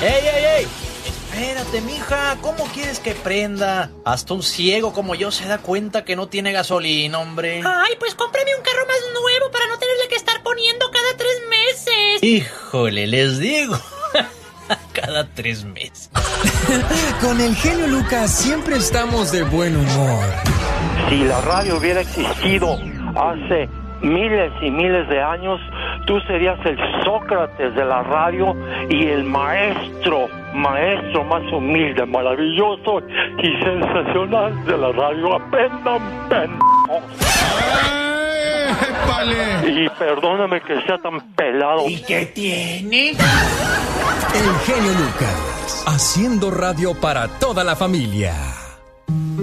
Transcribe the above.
¡Ey, ey, ey! Espérate, mija, ¿cómo quieres que prenda? Hasta un ciego como yo se da cuenta que no tiene gasolina, hombre. Ay, pues cómprame un carro más nuevo para no tenerle que estar poniendo cada 3 meses. Híjole, les digo. Cada 3 meses. Con el genio Lucas siempre estamos de buen humor. Si la radio hubiera existido hace miles y miles de años, tú serías el Sócrates de la radio y el maestro más humilde, maravilloso y sensacional de la radio. Aprendan, pendejos. Y perdóname que sea tan pelado. ¿Y qué tiene? El genio Lucas, haciendo radio para toda la familia.